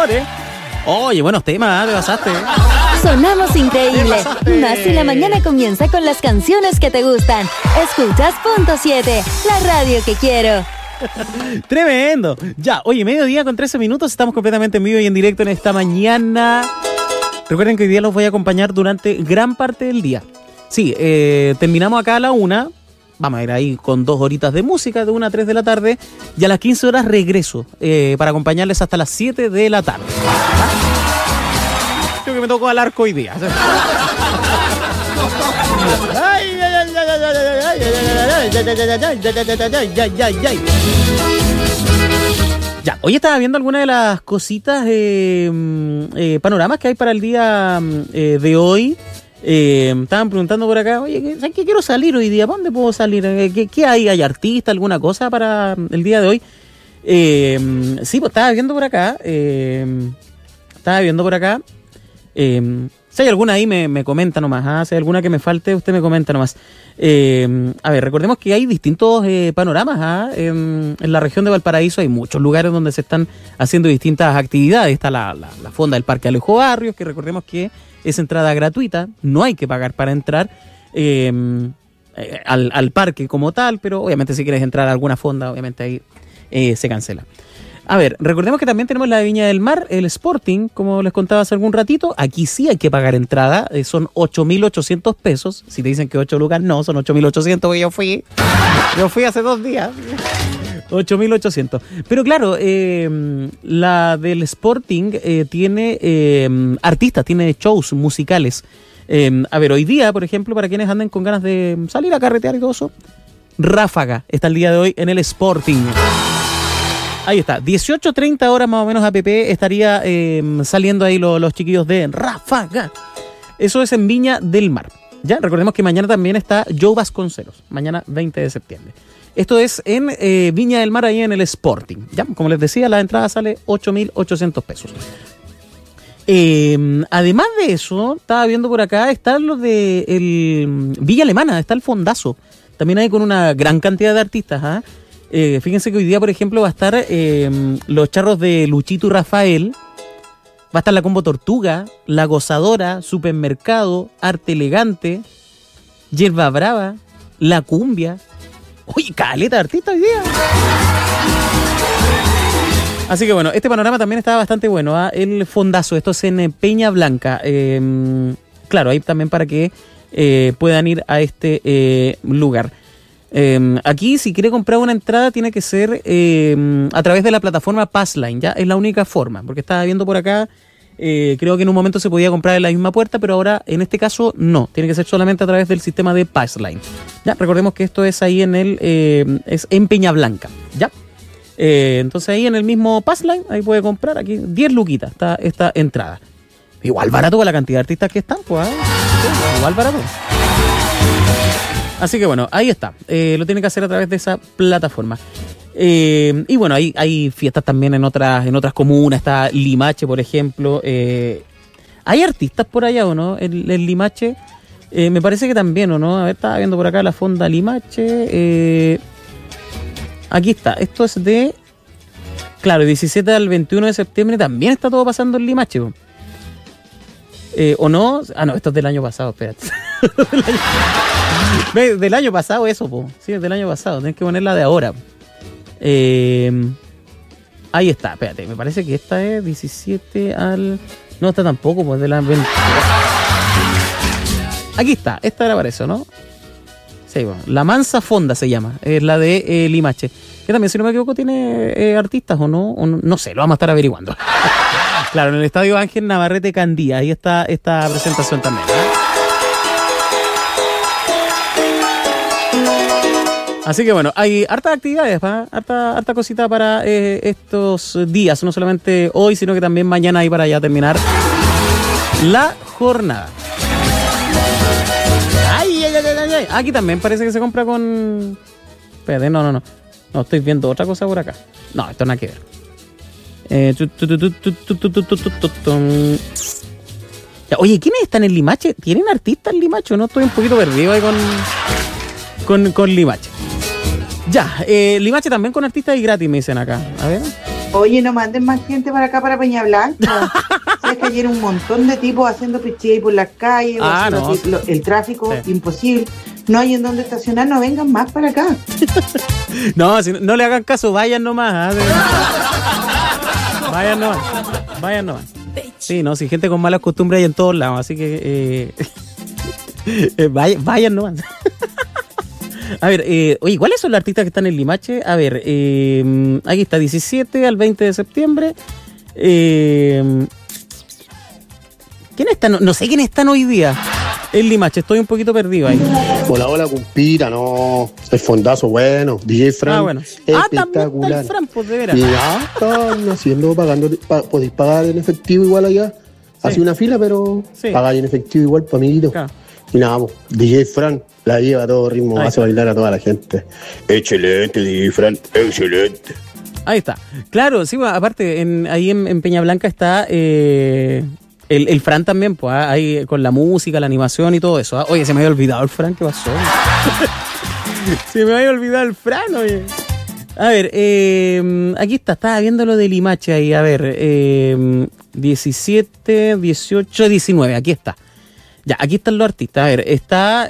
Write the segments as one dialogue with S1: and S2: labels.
S1: señores. Oye, buenos temas, te pasaste.
S2: Sonamos increíble. Más si la mañana comienza con las canciones que te gustan. Escuchas Punto 7, la radio que quiero.
S1: Tremendo. Ya, oye, 12:13. Estamos completamente en vivo y en directo en esta mañana. Recuerden que hoy día los voy a acompañar durante gran parte del día. Sí, terminamos acá a la 1. Vamos a ir ahí con 2 horitas de música, de 1 a 3 de la tarde. Y a las 15 horas regreso para acompañarles hasta las 7 de la tarde. Creo que me tocó al arco hoy día. Ya, hoy estaba viendo algunas de las cositas, panoramas que hay para el día de hoy. Estaban preguntando por acá, oye, ¿sabes qué? Quiero salir hoy día. ¿Para dónde puedo salir? ¿Qué hay? ¿Hay artista? ¿Alguna cosa para el día de hoy? Sí, pues estaba viendo por acá. Si hay alguna ahí, me comenta nomás. Si hay alguna que me falte, usted me comenta nomás. A ver, recordemos que hay distintos panoramas. En la región de Valparaíso hay muchos lugares donde se están haciendo distintas actividades. Está la fonda del Parque Alejo Barrios, que recordemos que es entrada gratuita, no hay que pagar para entrar al parque como tal, pero obviamente si quieres entrar a alguna fonda, obviamente ahí se cancela. A ver, recordemos que también tenemos la de Viña del Mar, el Sporting, como les contaba hace algún ratito. Aquí sí hay que pagar entrada, son 8.800 pesos. Si te dicen que 8 lucas, no, son 8.800, porque yo fui hace 2 días. 8.800. Pero claro, la del Sporting tiene artistas, tiene shows musicales. A ver, hoy día, por ejemplo, para quienes anden con ganas de salir a carretear y todo eso, Ráfaga está el día de hoy en el Sporting. Ahí está, 18:30 horas más o menos APP estaría saliendo ahí los chiquillos de Ráfaga. Eso es en Viña del Mar. Ya, recordemos que mañana también está Joe Vasconcelos, mañana 20 de septiembre. Esto es en Viña del Mar, ahí en el Sporting. Ya, como les decía, la entrada sale 8.800 pesos. Además de eso, estaba viendo por acá, está lo de Villa Alemana, está el Fondazo. También hay con una gran cantidad de artistas. Fíjense que hoy día, por ejemplo, va a estar los charros de Luchito y Rafael. Va a estar la Combo Tortuga, La Gozadora, Supermercado, Arte Elegante, Yerba Brava, La Cumbia. Uy, caleta de artistas hoy día. Así que bueno, este panorama también está bastante bueno. El Fondazo, esto es en Peña Blanca. Claro, ahí también para que puedan ir a este lugar. Aquí, si quiere comprar una entrada, tiene que ser a través de la plataforma Passline. Ya es la única forma, porque estaba viendo por acá. Creo que en un momento se podía comprar en la misma puerta, pero ahora en este caso no, tiene que ser solamente a través del sistema de Passline. Ya, recordemos que esto es ahí es en Peña Blanca, ya. Entonces ahí en el mismo Passline, ahí puede comprar aquí 10 luquitas esta entrada. Igual barato con la cantidad de artistas que están, pues, igual barato. Así que bueno, ahí está, lo tiene que hacer a través de esa plataforma. Y bueno, hay fiestas también en otras comunas. Está Limache, por ejemplo. ¿Hay artistas por allá o no? El Limache, me parece que también, ¿o no? A ver, estaba viendo por acá la fonda Limache. Aquí está, esto es de... Claro, 17 al 21 de septiembre también está todo pasando en Limache. ¿O no? Ah, no, esto es del año pasado, espérate. Del año pasado eso, po. Sí, es del año pasado, tenés que ponerla de ahora. Ahí está, espérate, me parece que esta es 17 al... No, esta tampoco, pues de la 20. Aquí está, esta era para eso, ¿no? Sí, bueno, La Mansa Fonda se llama, es la de Limache. Que también, si no me equivoco, tiene artistas o no sé, lo vamos a estar averiguando. Claro, en el Estadio Ángel Navarrete Candía, ahí está esta presentación también, ¿eh? Así que bueno, hay hartas actividades, harta cosita para estos días, no solamente hoy, sino que también mañana ahí para ya terminar la jornada. Ay. Aquí también parece que se compra con... Espérate, no, estoy viendo otra cosa por acá. No, esto nada que ver. Oye, ¿quiénes están en Limache? ¿Tienen artistas en Limache? No, estoy un poquito perdido ahí con Limache. Ya, Limache también con artistas y gratis, me dicen acá. A ver.
S3: Oye, no manden más gente para acá, para Peña Blanca. Sabes que ayer un montón de tipos haciendo pichí por las calles, el tráfico, sí. Imposible. No hay en dónde estacionar, no vengan más para acá.
S1: No, si no le hagan caso, vayan nomás. Vayan nomás. Sí, no, si gente con malas costumbres hay en todos lados, así que vayan nomás. A ver, oye, ¿cuáles son los artistas que están en Limache? A ver, aquí está, 17 al 20 de septiembre. ¿Quiénes están? No sé quiénes están hoy día en Limache, estoy un poquito perdido ahí.
S4: Hola, cumpira, no. El fondazo, bueno. DJ Fran.
S1: Ah, bueno.
S4: Espectacular.
S1: También está el Fran, pues de veras.
S4: Y ya están haciendo, pagando, podéis pagar en efectivo igual allá. Sí. Hace una fila, pero sí. Pagáis en efectivo igual para amiguitos. Claro. Y nada, DJ Fran la lleva a todo ritmo, hace bailar a toda la gente. Excelente, DJ Fran, excelente.
S1: Ahí está. Claro, sí, aparte, ahí en Peña Blanca está el Fran también, pues, ahí con la música, la animación y todo eso. Oye, se me había olvidado el Fran, ¿qué pasó? Se me había olvidado el Fran, oye. A ver, aquí estaba viendo lo de Limache ahí, a ver, 17, 18, 19, aquí está. Ya, aquí están los artistas. A ver, está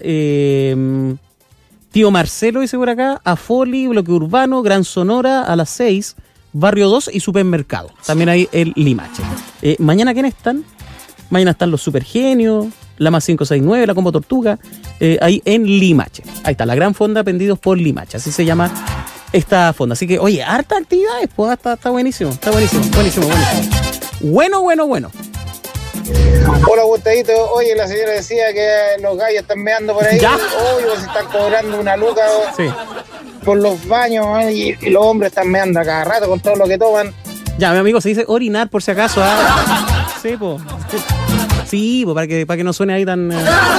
S1: Tío Marcelo, dice por acá, Afoli, Bloque Urbano, Gran Sonora, a las 6, Barrio 2 y Supermercado. También hay el Limache. ¿Mañana quiénes están? Mañana están los Supergenios, la Más 569, la Combo Tortuga, ahí en Limache. Ahí está, la Gran Fonda Pendidos por Limache, así se llama esta fonda. Así que, oye, harta actividades, pues está buenísimo, buenísimo. Bueno.
S5: Hola, Gustadito. Oye, la señora decía que los gallos están meando por ahí.
S1: ¿Ya?
S5: Oye, se están cobrando una luca
S1: sí.
S5: Por los baños, y los hombres están meando a cada rato con todo lo que toman.
S1: Ya, mi amigo, se dice orinar por si acaso. Sí, pues. Sí, pues para que no suene ahí tan...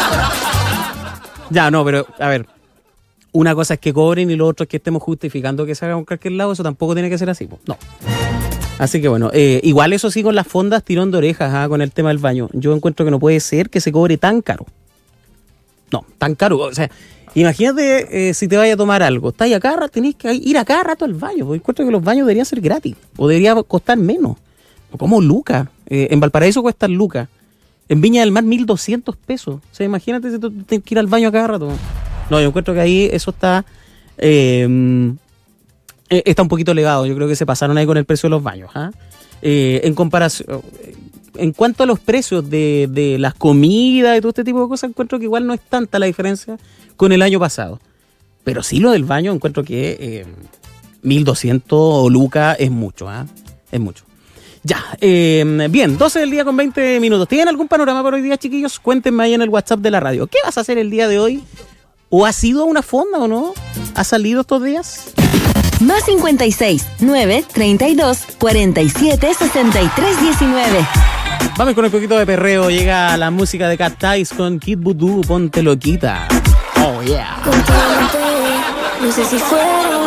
S1: Ya, no, pero, a ver. Una cosa es que cobren y lo otro es que estemos justificando que se haga en cualquier lado. Eso tampoco tiene que ser así, pues. No. Así que bueno, igual eso sí con las fondas tirón de orejas con el tema del baño. Yo encuentro que no puede ser que se cobre tan caro. No, tan caro. O sea, imagínate si te vayas a tomar algo. Estás ahí acá, tenés que ir a cada rato al baño. Porque encuentro que los baños deberían ser gratis. O debería costar menos. Como lucas. En Valparaíso cuestan lucas. En Viña del Mar 1.200 pesos. O sea, imagínate si tú tienes que ir al baño a cada rato. No, yo encuentro que ahí eso está... está un poquito elevado, yo creo que se pasaron ahí con el precio de los baños. En comparación, en cuanto a los precios de las comidas y todo este tipo de cosas, encuentro que igual no es tanta la diferencia con el año pasado. Pero sí lo del baño, encuentro que 1.200 lucas es mucho. Es mucho. Ya, bien, 12 del día con 20 minutos. ¿Tienen algún panorama para hoy día, chiquillos? Cuéntenme ahí en el WhatsApp de la radio. ¿Qué vas a hacer el día de hoy? ¿O has ido a una fonda o no? ¿Has salido estos días?
S2: Más 56 9 32 47 63 19.
S1: Vamos con un poquito de perreo. Llega la música de Cat Ties con Kid Voodoo. Ponte loquita. Oh yeah.
S6: No sé si fue